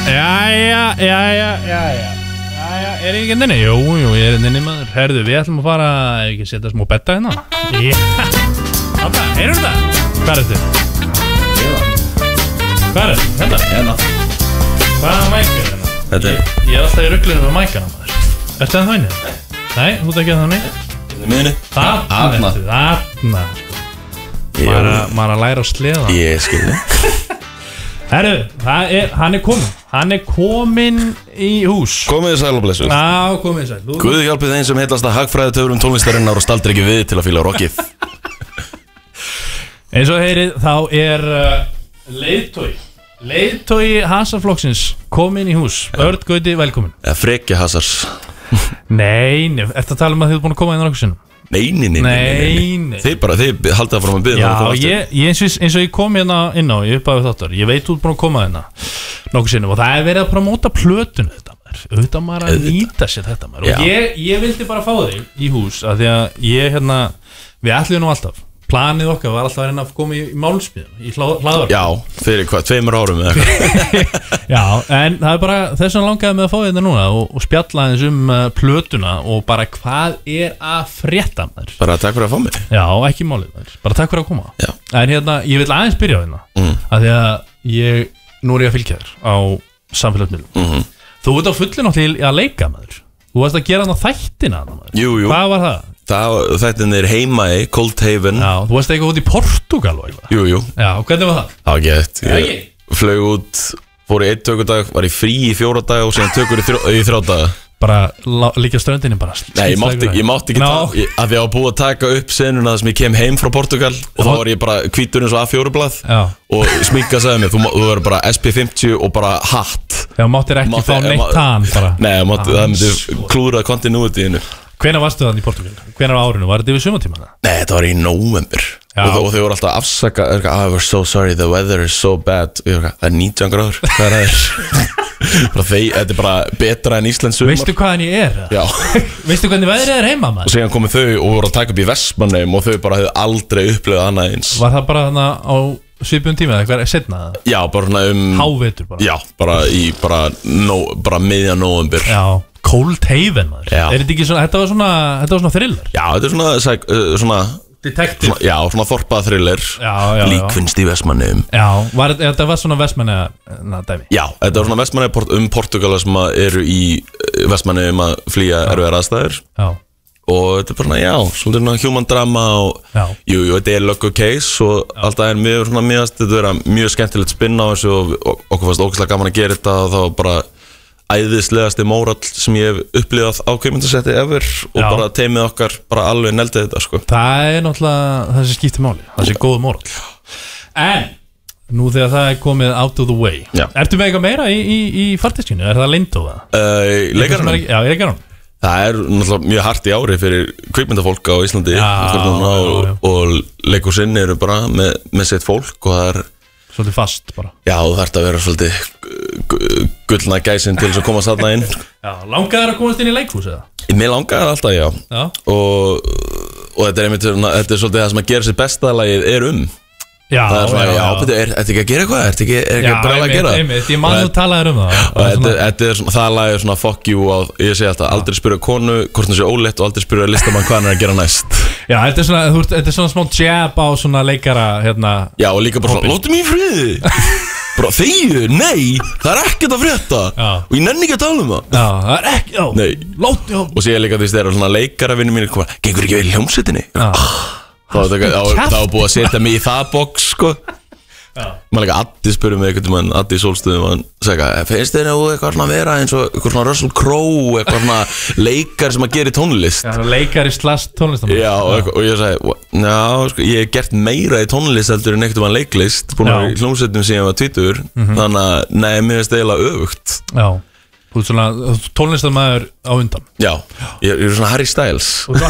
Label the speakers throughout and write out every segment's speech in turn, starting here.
Speaker 1: Jæja, er ég ekki inni? Jú, ég er inni maður. Herðu, við ætlum að fara, ekki setja smá betta hérna. Átta, heyrðu þetta? Hvað er þetta? Hvað er þetta? Hérna?
Speaker 2: Hérna.
Speaker 1: Hvaða mæk er hérna?
Speaker 2: Þetta er
Speaker 1: Ég er alltaf í ruglinu með mækana maður. Ertu það þannig? Nei, þú ert ekki að þannig?
Speaker 2: miðinu.
Speaker 1: Þarna. Maður að læra á sleða.
Speaker 2: Ég skilði.
Speaker 1: Herru, hann er kominn í hús.
Speaker 2: Komið þið sæl og blessuð.
Speaker 1: Já, komið þið sæl.
Speaker 2: Guð hjálpið þeim sem heillast að hagfræðitöfurum tónlistarinnar og staldir ekki við til að fíla rockið.
Speaker 1: Eins og heyrið, þá er leiðtogi Hasarflokksins kominn í hús. Örn Gauti, velkomin.
Speaker 2: Frekja Hasars.
Speaker 1: Nei, ertu að tala um að þið er búin að koma inn á nokkuð sinnum?
Speaker 2: Nei. Þið haldið að fara með byggðum.
Speaker 1: Já, eins og ég kom hérna inn á, ég uppæði þáttar. Ég veit þú ert búin að koma hérna nokkuð sinnum og það er verið að promóta plötunu þetta maður. Auðvitað maður að nýta sér þetta maður. Og ég vildi bara fá þig í hús af því að við ætluðum nú alltaf. Planið okkar var alltaf að reyna að koma í málsmiðum, í hlaðvarp.
Speaker 2: Já, fyrir hvað, 2 árum eða eitthvað.
Speaker 1: Já, en það er bara þess að langaði með að fá þetta núna og spjalla aðeins plötuna og bara hvað er að frétta maður.
Speaker 2: Bara takk fyrir að fá mig.
Speaker 1: Já, ekki málið maður, bara takk fyrir að koma.
Speaker 2: Já.
Speaker 1: En ég vil aðeins byrja á hérna, af því að nú er ég að fylgja þér á samfélagsmiðlum. Þú ert á fullu náttúrulega að leika maður. Þú varst að gera þættina maður.
Speaker 2: Jú.
Speaker 1: Hvað var það?
Speaker 2: Þetta er heima í Cold Haven.
Speaker 1: Já, þú varst eitthvað út í Portugal og eitthvað.
Speaker 2: Jú.
Speaker 1: Já, og hvernig var það?
Speaker 2: Það var gett. Ég flög út, fór í 1 tökudag, var í frí í 4 daga og síðan tökur í 3 daga. Bara líka ströndinni bara. Nei, ég mátti ekki af því að ég var búið að taka upp senuna sem ég kem heim frá Portugal og þá var ég bara hvítur eins og A4-blað og sminka sagði mér, þú verður bara SP50 og bara hatt.
Speaker 1: Já, máttir ekki fá neitt tann bara.
Speaker 2: Nei, það myndi klúra continuityinu.
Speaker 1: Hvenær varstu þannig í Portugal? Hvenær á árinu? Var þetta yfir sumartíma?
Speaker 2: Nei, þetta var í nóvember og þau voru alltaf afsaka we're so sorry, the weather is so bad. Það er 19 gráður. Hvað er það? Þetta er bara betra en Íslands sumar.
Speaker 1: Veistu hvaðan ég er?
Speaker 2: Já.
Speaker 1: Veistu hvernig veðrið er heima maður?
Speaker 2: Og síðan komu þau og voru að taka upp í Vestmannaeyjum og þau bara hefðu aldrei upplifað annað eins.
Speaker 1: Var það bara þarna á svipum tíma eða eitthvað setna?
Speaker 2: Já, bara svona
Speaker 1: hávetur bara.
Speaker 2: Já, bara miðjan nóvember.
Speaker 1: Já, Cold Haven maður. Er þetta ekki svona, þetta var svona thriller? Já,
Speaker 2: þetta er svona
Speaker 1: detective.
Speaker 2: Já, svona þorpað thriller. Líkfinnst í Vestmannaeyjum.
Speaker 1: Já, þetta var svona Vestmannaeyja dæmi. Já,
Speaker 2: þetta var svona Vestmannaeyja Portugala sem eru í Vestmannaeyjum að flýja erfiðar aðstæður. Já. Og þetta er bara svona, svolítið human drama og jú, þetta er löggu case og alltaf er þetta er mjög skemmtilegt spinn á þessu og okkur fannst ógeðslega gaman að gera þetta og það var bara æðislegasti mórall sem ég hef upplifað á kvikmyndasetti ever og bara teimið okkar bara alveg neldið þetta sko.
Speaker 1: Það er náttúrulega það sem skiptir máli, það sem góð mórall. En nú þegar það er komið out of the way, ertu með eitthvað meira í farteskinu? Er það leyndóða?
Speaker 2: Leikarinn?
Speaker 1: Já, leikarinn.
Speaker 2: Það er náttúrulega mjög hart í ári fyrir kvikmyndafólk á Íslandi og leikursinn eru bara með sitt fólk og það er
Speaker 1: svolítið fast bara.
Speaker 2: Já, þú þarft að vera svolítið gullna gæsin til þess að komast þarna inn.
Speaker 1: Já, langaði þér að komast inn í leikhús eða?
Speaker 2: Mér langaði alltaf, já. Og þetta er svolítið það sem að gera sér besta lagið er
Speaker 1: Já,
Speaker 2: það er svona, ertu ekki að gera eitthvað? Ertu ekki að brella að gera?
Speaker 1: Já, ég man þú talaðir það.
Speaker 2: Það lag er svona fuck you og ég segi alltaf, aldrei spyrja konu hvort það sé óleitt og aldrei spyrja listamann hvað hann er að gera næst. Já,
Speaker 1: þetta er svona smá jab á svona leikara hérna.
Speaker 2: Já, og líka bara svona, látum ég í friði. Bara þegju, nei, það er ekkert að frétta og ég nenni ekki að tala það.
Speaker 1: Já, það er ekki,
Speaker 2: og sé líka því þegar svona leikaravinni mín gengur ekki vel í hljómsveitinni. Það var búið að setja mig í það box sko. Maður líka Addi spurði mig einhvern veginn, Addi í Sólstöðum og hann sagði, finnst þér eitthvað svona að vera eins og eitthvað svona Russell Crowe, eitthvað svona leikari sem að gera tónlist.
Speaker 1: Já, leikari / tónlistamæður.
Speaker 2: Já, og ég sagði, sko, ég hef gert meira í tónlist heldur en einhvern veginn leiklist, búin að hljómsveitum síðan ég var 20, þannig að nei, mér finnst það eiginlega öfugt.
Speaker 1: Já, þú ert svona tónlistamæður á undan.
Speaker 2: Já, ég er svona Harry Styles.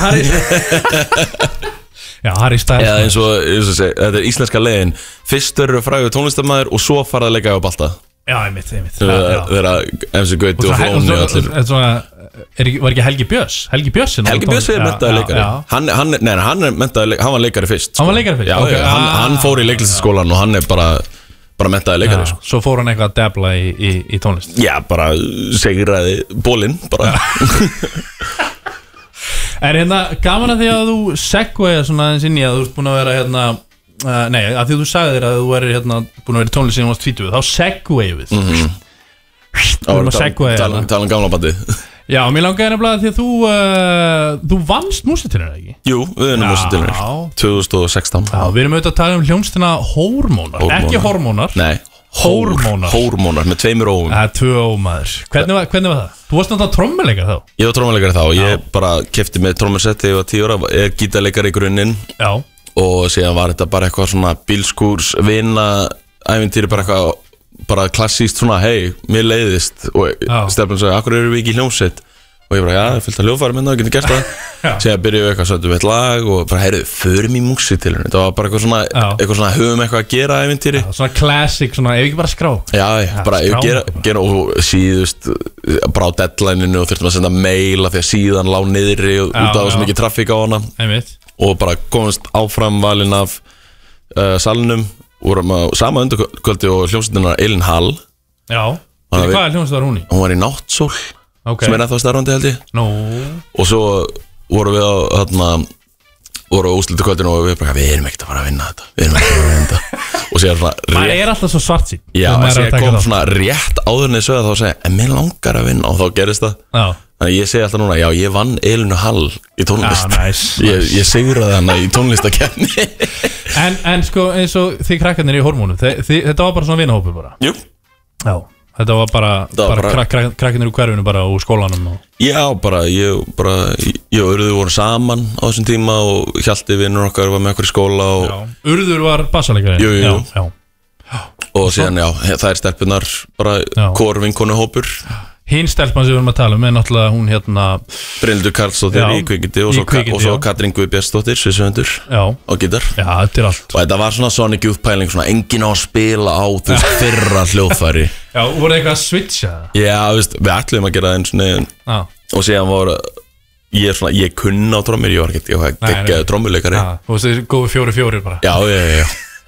Speaker 1: Já, Harry Styles.
Speaker 2: Já, eins og segi, þetta er íslenska leiðin. Fyrst eru frægur tónlistamæður og svo farað að leika á balta.
Speaker 1: Já, einmitt.
Speaker 2: Þeirra MC Gauti og Flóni og allir.
Speaker 1: Var ekki Helgi Björns? Helgi Björns er
Speaker 2: menntaður leikari. Hann er menntaður leikari, hann var leikari fyrst.
Speaker 1: Hann var leikari fyrst?
Speaker 2: Já, hann fór í leiklistaskólan og hann er bara bara menntaði leikari sko.
Speaker 1: Svo fór hann eitthvað að debla í tónlist.
Speaker 2: Já, bara segraði bólinn bara.
Speaker 1: Hérna gaman að því að þú segwaya svona aðeins inn í að þú ert búin að vera hérna nei, að því þú sagði þér að þú væri hérna búin að vera í tónlist síðan þú varst 20, þá segwayum við Við erum að segwaya
Speaker 2: Tala gamla bandi.
Speaker 1: Já, mér langaði nefnilega því að þú vannst músitilina, ekki?
Speaker 2: Jú, við erum músitilina 2016.
Speaker 1: Já, við erum auðvitað að tala hljómsveitina Hórmónar. Ekki Hormónar.
Speaker 2: Nei, Hórmónar með 2 óum.
Speaker 1: 2 ómaður. Hvernig var það? Þú varst náttúrulega trommuleikari þá?
Speaker 2: Ég var trommuleikari þá, ég bara keypti með trommusett þegar ég var 10 ára, er gítarleikari í grunninn. Já. Og síðan var þetta bara eitthvað svona bílskúrs, vinna, ævintýri, bara eitthvað, bara klassíst svona, hei, mér leiðist. Og Stefán sagði, akkur eru við ekki í hljómsveit? Og ég bara, já, það fylgta hljóðfæri minna, það getur gert það. Síðan byrjuðum við eitthvað söndum við eitt lag og bara, heyrðu, förum í músitilinu. Þetta var bara eitthvað svona, höfum eitthvað að gera ævintýri.
Speaker 1: Svona classic, svona, ef ekki bara skrá.
Speaker 2: Já, bara, ef gera og síðust, bara á deadlineinu og þurftum að senda mail af því að síðan lá niðri og út af svo mikið traffík á hana. Og bara komast áfram valinn af salnum, vorum á sama undirkvöldi og hljómsveitina Elin Hall. Já, hvað hljómsveit var hún í? Hún var í Náttsól. Sem er ennþá starfandi held ég Og svo vorum við á voru á úrslitakvöldinu og við bara, við erum ekkert að fara að vinna þetta og sér svona maður er alltaf svo svartsýn já, en sér kom svona rétt áðurinn í sögða þá að segja, en mér langar að vinna og þá gerist það þannig ég segi alltaf núna, já ég vann Elinu Hall í tónlist ég sigraði hana í tónlistakefni
Speaker 1: en sko eins og þið krakkarnir í Hórmónum þetta var bara svona vinahópur bara
Speaker 2: jú
Speaker 1: já Þetta var bara krakkinir úr hverfinu bara úr skólanum
Speaker 2: Já, bara ég og Urður voru saman á þessum tíma og Hjalti vinnur okkar var með okkur í skóla
Speaker 1: Urður var bassaleikari
Speaker 2: Jú Og síðan, þær stelpunar bara kor vinkonu hópur
Speaker 1: Hinn stelpan sem við erum að tala er náttúrulega hún hérna
Speaker 2: Brynhildur Karlsdóttir í kvikindi og svo Katrín Guðbjörnsdóttir sviðsöfundur á gítar
Speaker 1: Já, þetta allt
Speaker 2: Og þetta var svona Sonic Youth pæling svona enginn á að spila á þú veist fyrra hljóðfæri
Speaker 1: Já, voru eitthvað að switcha
Speaker 2: Já, veist, við ætlum að gera það eins og og síðan voru ég kunna á trommur, ég var ekkert geggjaður trommuleikari
Speaker 1: Þú veist, góði 4-4 bara
Speaker 2: Já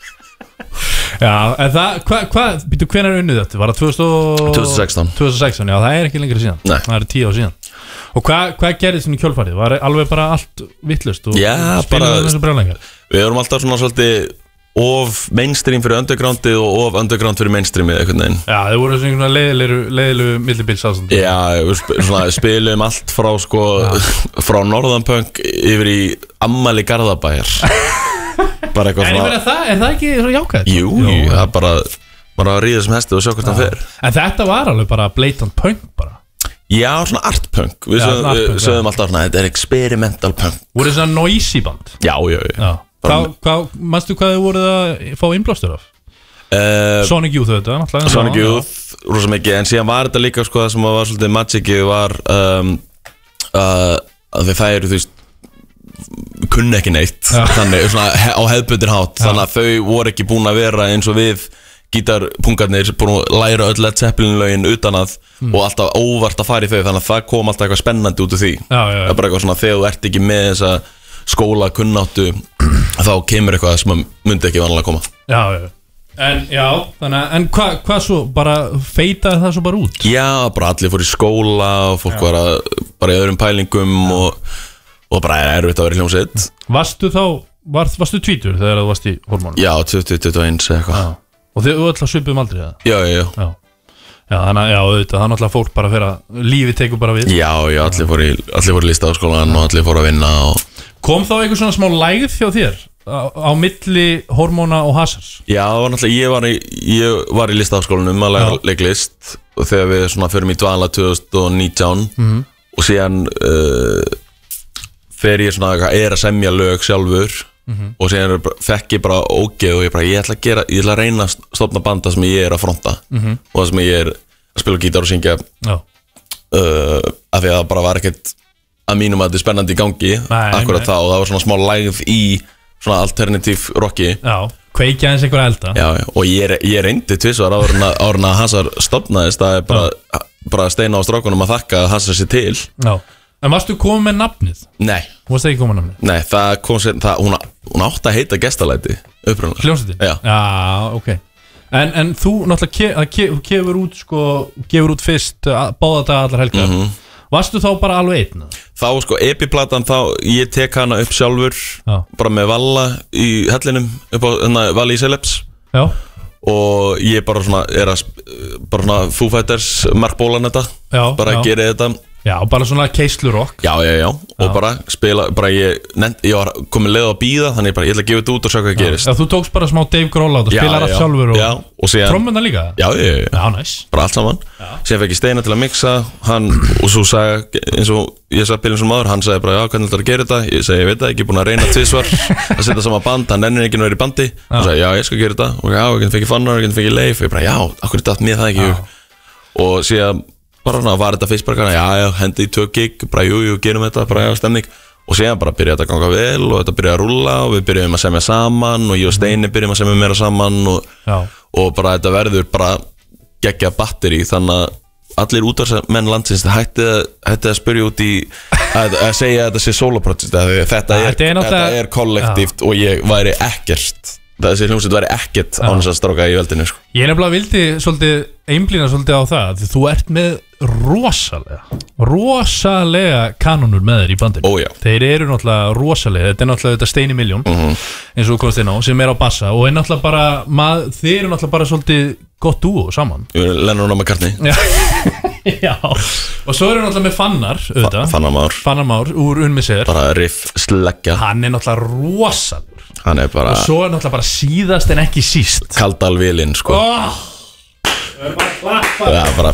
Speaker 1: Já, en það, býtu hvenær unnið þetta? Var það
Speaker 2: 2016?
Speaker 1: 2016, já, það er ekki lengri síðan
Speaker 2: Nei.
Speaker 1: Það er 10 ár síðan Og hvað gerðist svona í kjölfarið? Var alveg bara allt vittlust og spilaði þessu brjálæðingar?
Speaker 2: Við vorum alltaf svona svolítið of mainstream fyrir undergroundið og of underground fyrir mainstreamið eitthvað neginn
Speaker 1: Já, þau voru svona leiðilegu millibilsástand
Speaker 2: Já, við spilum allt frá frá Norðanpunk yfir í Ammali Garðabæjar bara eitthvað svona
Speaker 1: Er það ekki svo jákvæmt?
Speaker 2: Jú, það er bara að ríða sem hesti og sjá hvort það fer
Speaker 1: En þetta var alveg bara blatant punk bara
Speaker 2: Já, svona artpunk Við sögðum alltaf svona, þetta er experimental punk
Speaker 1: Voru það svona noisy band?
Speaker 2: Já
Speaker 1: Manstu hvað þið voruð að fá innblástur af? Sonic Youth þetta
Speaker 2: Sonic Youth, rosa mikið En síðan var þetta líka það sem var svolítið magicið var að það eru þú veist kunni ekki neitt þannig svona á hefðbundin hátt þannig að þau voru ekki búin að vera eins og við gítarpunkarnir búin að læra öll Led Zeppelin lögin utan að og alltaf óvart að fara í þau þannig að það kom alltaf eitthvað spennandi út úr því það er bara eitthvað svona þegar þú ert ekki með þessa skóla kunnáttu þá kemur eitthvað sem myndi ekki vanlega koma
Speaker 1: En hvað svo bara feitaði það svo bara út?
Speaker 2: Já, bara allir fór í skóla og fólk var bara í öðrum pælingum og bara erfitt að vera í hljómsveit
Speaker 1: Varstu tvítur þegar þú varst í Hórmónum?
Speaker 2: Já, 20-21 eitthvað
Speaker 1: Og þið öll að svipuðum aldrei það?
Speaker 2: Já,
Speaker 1: þannig að það er náttúrulega fólk bara fyrir að lífi tekur bara við
Speaker 2: Já, allir fór í listaháskólan og allir fór að vinna
Speaker 1: Kom þá eitthvað svona smá lægð hjá þér á milli Hórmóna og Hasars?
Speaker 2: Já, það var náttúrulega, ég var í listaháskólanum að læra leiklist og þegar við svona förum í dvala 2019 og síðan þegar ég svona að semja lög sjálfur og síðan fekk ég bara ógeð og ég ætla að reyna að stofna banda sem ég er að fronta og það sem ég er að spila gítar og syngja af því að það bara var ekkert að mínum að þetta er spennandi í gangi akkurat þá og það var svona smá lægð í svona alternatív rocki
Speaker 1: kveikja eins einhver elda
Speaker 2: og ég reyndi tvisvar áður en að Hasar stofnaðist það er bara steina á strákunum að þakka að Hasar sér til
Speaker 1: En varstu komið með nafnið?
Speaker 2: Nei
Speaker 1: Þú varst ekki komið með nafnið?
Speaker 2: Nei, það kom sér, hún átti að heita Gestalæti upprunalega
Speaker 1: Hljómsveitin?
Speaker 2: Já,
Speaker 1: ok En þú náttúrulega gefur út sko, gefur út fyrst báða daga allar helgar. Varstu þá bara alveg einn?
Speaker 2: Þá sko epiplatan, þá ég tek hana upp sjálfur bara með Valla í hellinum upp á Valli í Celebs.
Speaker 1: Já.
Speaker 2: Og ég bara svona bara svona Foo Fighters Mark Bolan þetta. Já, bara gera þetta.
Speaker 1: Já, bara svona keislurokk.
Speaker 2: Já, og bara spila, bara ég var komin leið á að bíða, þannig ég ætla að gefa þetta út og sjá hvað gerist.
Speaker 1: Já, þú tókst bara smá Dave Grohl á þetta, spilar allt sjálfur og trommuna líka?
Speaker 2: Já,
Speaker 1: næs.
Speaker 2: Bara allt saman. Síðan fekk ég Steina til að mixa, hann, og svo sagði, eins og ég sagði Billin sem maður, hann sagði bara, já, hvernig ætlar að gera þetta? Ég segi, ég veit það, ekki búin að reyna tvisvar að setja sama band, hann nennir ekki að vera í bandi. Hann sagði, já, ég skal gera þetta, og já, hvernig fekk ég Fannar, hvernig fekk ég Leif, ég bara, já, akkur datt mér það ekki í hug. Og síðan bara var þetta fyrst bara, já, hendi í 2 gig, bara jú, gerum þetta, bara já, stemning. Og síðan bara byrjaði þetta að ganga vel og þetta byrjaði að rúlla og við byrjuðum að semja saman og ég og Steini byrjuðum að semja meira saman og bara þetta verður bara geggjað batteri, þannig að allir útvarpsmenn landsins hætti að spyrja út í að segja að þetta sé soloprojekt, þetta er kollektíft og ég væri ekkert, þessi hljómsveit væri ekkert án þess að stráka í veldinu sko.
Speaker 1: Ég nefnilega vildi svolítið einblína svolítið á það því þú ert með rosalega kanonur með þér í bandinu. Þeir eru náttúrulega rosalega, þetta er náttúrulega þetta Steini Miljón eins og þú komst inn á, sem er á bassa og er náttúrulega bara, þeir eru náttúrulega bara svolítið gott dúo saman.
Speaker 2: Lennon og McCartney.
Speaker 1: Já, og svo eru náttúrulega með Fannar Fannar Már úr Unmissir,
Speaker 2: bara riff sleggja,
Speaker 1: hann er náttúrulega rosalegur.
Speaker 2: Hann er bara,
Speaker 1: og svo er náttúrulega bara síðast en ekki síst
Speaker 2: Kaldalvélinn sko. Bara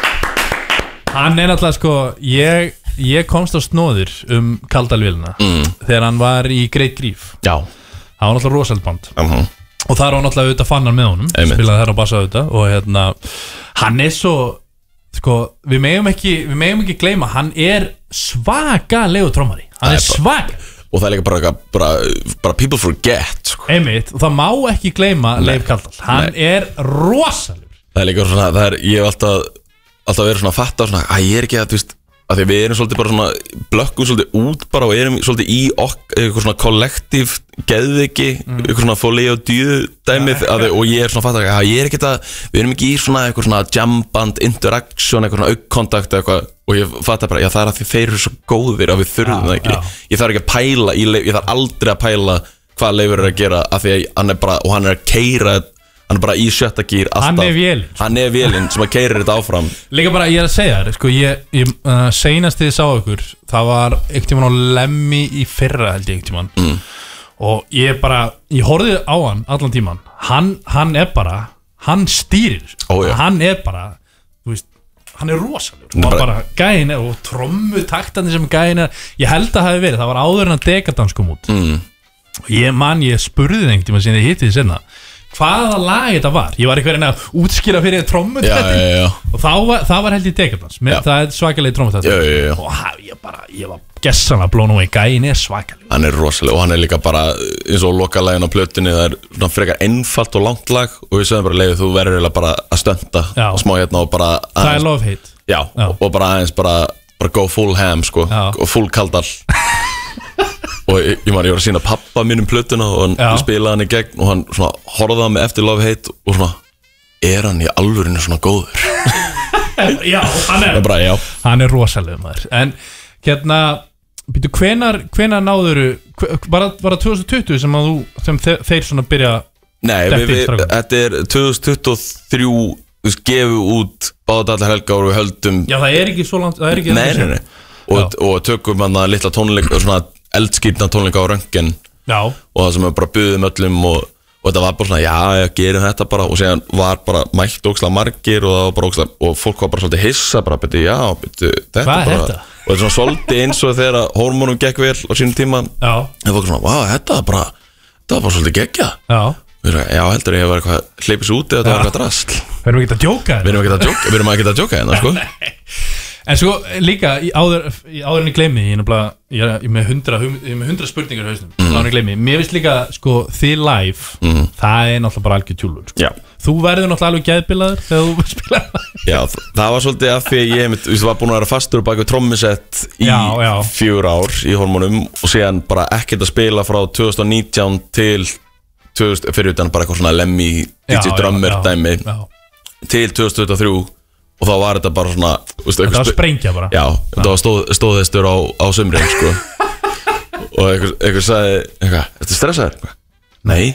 Speaker 1: hann er náttúrulega sko, ég komst á snóðir Kaldalvélina þegar hann var í Great Grief.
Speaker 2: Já,
Speaker 1: það var náttúrulega rosalega band og það var náttúrulega auðvitað Fannar með honum, spilaði þær á bassa auðvitað og hann er svo sko, við megum ekki gleyma, hann er svakalegu trommari, hann er svakaleg.
Speaker 2: Og það er líka bara people forget sko.
Speaker 1: Einmitt, og það má ekki gleyma Leif Kaldal, hann er rosalegur. Það er
Speaker 2: líka svona, ég hef alltaf verið svona að fatta svona, að ég er ekki að, þú veist, að því við erum svolítið bara svona, blökkum svolítið út bara og erum svolítið í eitthvað svona kollektív geðviki, eitthvað svona fólei og dýðu dæmið, og ég er svona að fatta að ég er ekki að, við erum ekki í svona eitthvað svona jamband, interaction, eitthvað svona aukkontakt eitthvað, og ég fatta bara, já það er að því þeir eru svo góðir að við þurfum það ekki. Ég þarf ekki að pæla í Leif, ég þarf aldrei að pæla hvað Leifur er að gera, af því að hann er bara, og hann er að keyra, hann er bara í sjötta gír alltaf. Hann er vélinn sem að keyrir þetta áfram.
Speaker 1: Líka bara, ég er að segja þér, sko, seinast þegar ég sá ykkur, það var einhvern tímann á Lemmi í fyrra held ég einhvern tímann, og ég horfði á hann allan tímann, hann er bara, hann stýrir, hann er bara, þú veist, hann er rosalegur og bara gæin er, og trommutaktarnir sem gæin er, ég held að það hafi verið, það var áður en að Dekadans kom út og ég spurði það einhvern tímann sem þið hittið senna hvaða lag þetta var, ég var eitthvað að útskýra fyrir trommutaktin og það var held í Dekadans, það er svakalegi trommutaktin og ég var gessanlega blown away, gæin er svakaleg.
Speaker 2: Hann er rosaleg og hann er líka bara eins og lokalægin á plötunni, það er svona frekar einfalt og langt lag og við sögum bara Leif, þú verður bara að stönda og smá hérna og bara
Speaker 1: það er love hate.
Speaker 2: Já, og bara aðeins bara go full ham sko, og full Kaldal og ég var að sína pappa mínum plötuna og hann spilaði hann í gegn og hann svona horfði á mig eftir love hate og svona, er hann í alvörinu svona góður?
Speaker 1: Já, hann er rosaleg maður. En hérna býtu, hvenær náðuru var það 2020 sem þeir svona byrja?
Speaker 2: Nei, þetta er 2023 gefu út báða allar helga og við höldum.
Speaker 1: Já, það er ekki svo langt, það er ekki.
Speaker 2: Nei. Og tökum hann að litla tónleika, svona eldskýrna tónleika á Röngen. Já. Og það sem við bara buðum öllum og þetta var bara svona, já, gerum þetta bara og síðan var bara mætt ókslega margir og það var bara ókslega, og fólk var bara svolítið hissa bara, þetta
Speaker 1: hvað er þetta?
Speaker 2: Og þetta er svona svolítið eins og þegar hormónum gekk vel á sínum tíma. Já. En fólk svona, þetta var bara svolítið geggja. Já. Já, heldur ég að vera eitthvað hleypis út eða þetta var eitthvað drasl.
Speaker 1: Við erum ekki að djóka
Speaker 2: hérna. Við erum ekki að djóka hérna, sko.
Speaker 1: En sko, líka, áður en ég gleymi, ég er með 100 spurningar í hausnum, áður en ég gleymi. Mér finnst líka, sko, þið live, það er náttúrulega bara algjör tjúlur, sko. Já. Þú verður náttúrulega alveg geðbilaður þegar þú spilar það.
Speaker 2: Já, það var svolítið af því ég var búin að vera fastur og baka trommusett í 4 ár í hormónum og síðan bara ekkert að spila frá 2019 til fyrir utan bara eitthvað svona Lemmy DJ Drummer dæmi til 2023 og þá var þetta bara svona
Speaker 1: þetta var sprengja bara
Speaker 2: þetta var stóðhestur á sumrin sko. og einhver sagði ertu stressaður? Nei,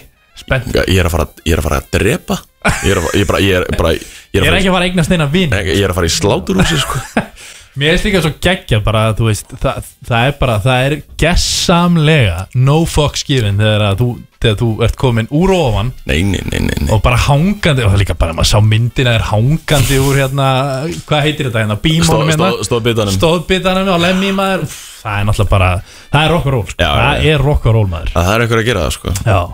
Speaker 2: ég er að fara að drepa ég er ekki
Speaker 1: að fara að eignast eina vin
Speaker 2: ég er að fara í sláturhúsi sko.
Speaker 1: Mér er líka svo geggja bara, þú veist, það er gessamlega no fucks given þegar þú ert komin úr ofan
Speaker 2: Nei
Speaker 1: og bara hangandi, og það líka bara, maður sá myndina hangandi úr hérna, hvað heitir þetta hérna, bímónum hérna stóðbitanum og lemmi maður, það er náttúrulega bara, það er rock and roll, sko. Það er rock and roll maður.
Speaker 2: Það er eitthvað að gera það, sko.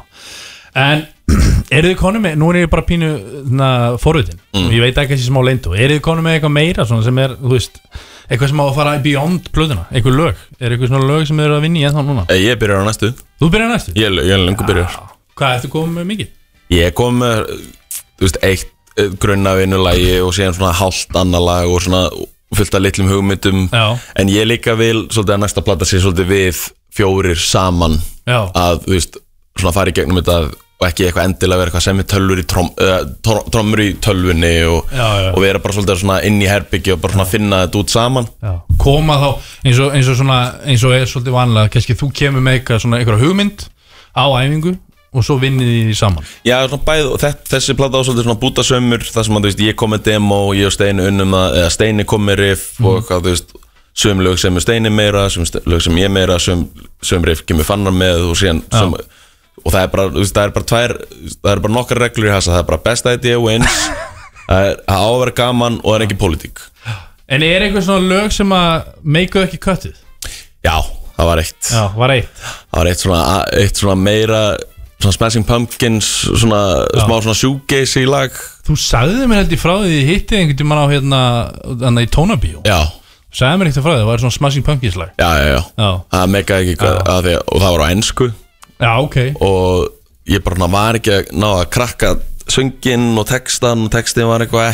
Speaker 1: Já, en eru þið konum með, nú er ég bara pínu forvitin, og ég veit ekki þessi smá leindu, eru þið konum með eitthvað meira svona sem er, þú veist, eitthvað sem á að fara beyond plöðuna, eitthvað lög, er eitthvað svona lög sem eru að vinna í ennþá núna?
Speaker 2: Ég byrjar á næstu.
Speaker 1: Þú byrjar á næstu?
Speaker 2: Ég er lengur byrjar.
Speaker 1: Hvað ertu komið með mikið?
Speaker 2: Ég kom með, þú veist, eitt grunnavinnulagi og síðan svona hálft annað lag og svona fullt af litlum hugmyndum, en ég líka vil svolítið að næsta plata sé svolítið við 4 saman að, þú veist, svona fara í gegnum þetta og ekki eitthvað endilega vera eitthvað sem við tölvur í trommur í tölvunni og vera bara svolítið svona inn í herbyggju og bara svona finna þetta út saman.
Speaker 1: Koma þá eins og er svolítið vanlega, kannski þú kemur með eitthvað hugmynd á æfingu og svo vinnið þið saman. Já,
Speaker 2: svona bæð og þessi plata á svolítið svona bútasömmur þar sem að, þú veist, ég kom með demo og ég og Steini unnum það, eða Steini kom með riff og eitthvað, þú veist, söm lög sem er Steini meira, söm lög sem ég meira, söm riff kemur Fannar með og síðan og það er bara, þú veist, það er bara nokkar reglur í hasa, það er bara best idea wins, það er að ávera gaman og það er ekki pólitík.
Speaker 1: En er eitthvað svona lög sem að make-u ekki cuttið?
Speaker 2: Já, það var eitt.
Speaker 1: Já, var eitt?
Speaker 2: Það var eitt svona meira, svona Smashing Pumpkins, svona smá svona shoegaze í lag.
Speaker 1: Þú sagði mér held í frá því hittið einhvern tímann á hérna í Tónabíó.
Speaker 2: Já.
Speaker 1: Þú sagði mér ekkert frá því, það var svona Smashing Pumpkins lag.
Speaker 2: Já. Það make-aði ekki hvað, og það var á ensku.
Speaker 1: Já, ok. Og
Speaker 2: ég bara var ekki að ná að krakka sönginn og textan og textin var eitthvað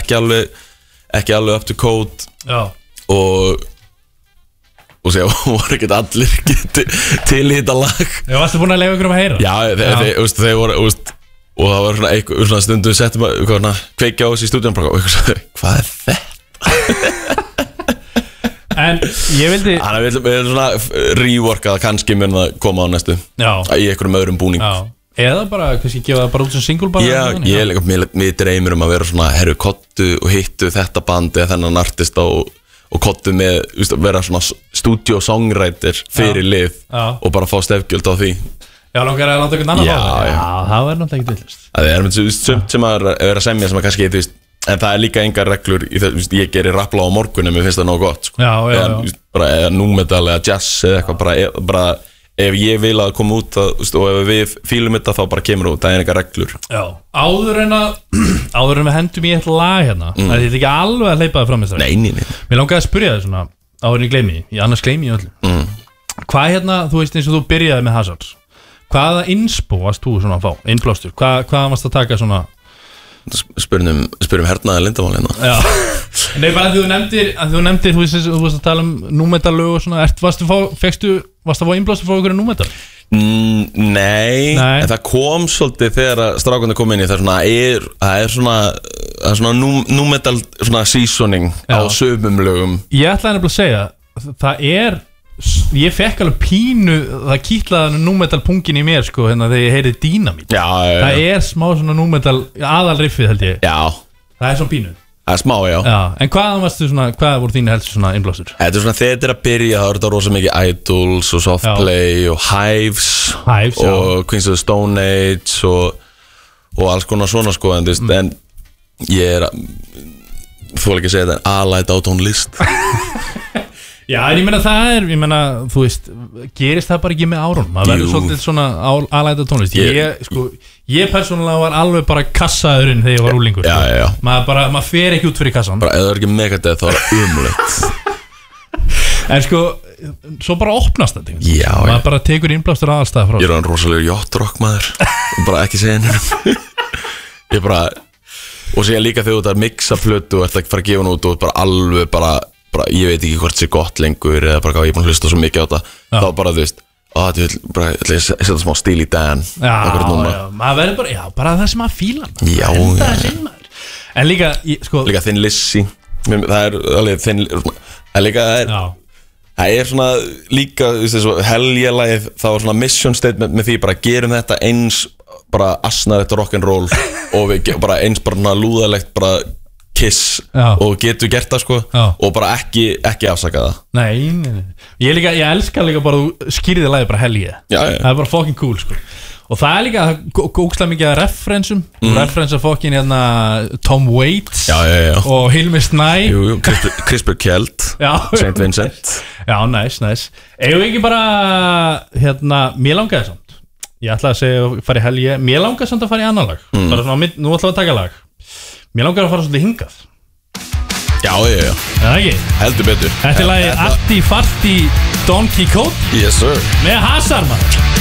Speaker 2: ekki alveg up to code. Já. Og sér voru ekkert allir til í þetta lag.
Speaker 1: Já, varstu búin að leiða ykkur að heyra?
Speaker 2: Já, þeir voru, og það var svona stundum settum að kveikja á þessi í stúdíunum og eitthvað sagði, hvað er þetta?
Speaker 1: En ég vildi
Speaker 2: Þannig að við erum svona reworkað kannski mun að koma á næstu í einhverjum öðrum búning
Speaker 1: Eða bara, kannski gefa það bara út sem single bara.
Speaker 2: Já, mér dreymir að vera svona herru kottu og hittu þetta band eða þennan artista og kottu með, vera svona studio songwriter fyrir lið og bara fá stefgjöld á því.
Speaker 1: Já, langar að láta einhvern annan fá það. Já, það verður náttúrulega ekkert villast.
Speaker 2: Það er sumt sem að vera að semja sem að kannski, þú veist, en það er líka engar reglur í það, ég gerir rappla á morgun en mér finnst það nóg gott sko. Eða númetal eða jazz eða eitthvað, bara ef ég vil að koma út og ef við fílum þetta þá bara kemur út, það er engar reglur. Já, áður en við hendum í eitt lag hérna, það er ekki alveg að hleypa það fram með það. Nei. Mér langaði að spyrja það svona, áður en ég gleymi, annars gleymi ég öllum. Hvað hérna, þú veist eins og þú byrjaði með Hazards, hvaða inspo varst þú svona að fá, innblástur, hvað varst að taka svona? Spyrum hernaði Lindamáli hérna. Já. Nei, bara að þú nefndir, þú veist að tala númetal-lög og svona, varst að fá innblástur frá ykkur númetal? Nei, en það kom svolítið þegar strákunni kom inn í það er svona númetal svona seasoning á sömum lögum. Ég ætlaði nefnilega að segja, það er, ég fekk alveg pínu, það kýtlaði númetal pungin í mér sko, hérna þegar ég heyrði Dynamít. Það er smá svona númetal aðalriffið held ég. Já. Það er svona pínu. Það er smá, já. En hvað voru þínu helst svona innblástur? Þetta er svona, þegar þetta er að byrja, þá er þetta rosa mikið Idols og Softplay og Hives og Queens of the Stone Age og alls konar svona sko, en ég þú vil ekki segja þetta, alæt á tónlist. Já, en ég meina, þú veist, gerist það bara ekki með árun, maður verður svolítið svona alæta tónlist. Ég persónulega var alveg bara kassaðurinn þegar ég var úlingur. Já. Maður fer ekki út fyrir kassan. Bara ef það er ekki Megadeth, þá er það umleitt. En sko, svo bara opnast þetta. Já. Maður bara tekur innblástur aðalstað frá. Ég er hann rosalega jottrock maður, bara ekki segja henni. Ég bara, og síðan líka þegar þú ert að mixa plötu og ert að fara að gefa hún út og bara alveg bara ég veit ekki hvort það sé gott lengur eða bara ég er búin að hlusta svo mikið á þetta þá bara þú veist, Ég ætla að setja smá stíl í Dan.
Speaker 1: Já, maður verður bara, já, bara það sem maður fílar.
Speaker 2: Já.
Speaker 1: En líka, sko.
Speaker 2: Líka Thin Lizzy. Það alveg Thin, það líka, það svona líka, helgjalagið, það var svona mission statement með því, bara gerum þetta eins, bara asnarlegt rock'n'roll og við bara eins bara lúðalegt, bara Kiss og getur gert það sko og bara ekki afsaka það.
Speaker 1: Nei. Ég elska líka bara skýrði lagið bara helgið. Það er bara fucking cool sko. Og það er líka gókslega mikið að referensum. Referensa fucking hérna Tom Waits og Hilmi Snæ.
Speaker 2: Jú, Crispur Kjeld, St. Vincent.
Speaker 1: Já, nice. Eigum við ekki bara hérna, mér langaði samt. Ég ætlaði að segja að fara í helgið. Mér langaði samt að fara í annan lag. Bara svona, nú ætlaði að taka lag. Mér langar að fara svolítið hingað.
Speaker 2: Já.
Speaker 1: Það ekki?
Speaker 2: Heldur betur.
Speaker 1: Þetta er lagið Arti Farti Don Quixote.
Speaker 2: Yes sir.
Speaker 1: Með Hazard maður.